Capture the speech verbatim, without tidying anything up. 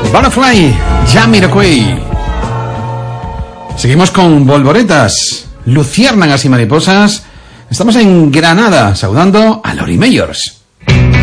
Butterfly, Jamiroquai. Seguimos con Volvoretas, Luciérnagas y Mariposas. Estamos en Granada, saludando a Lori Meyers.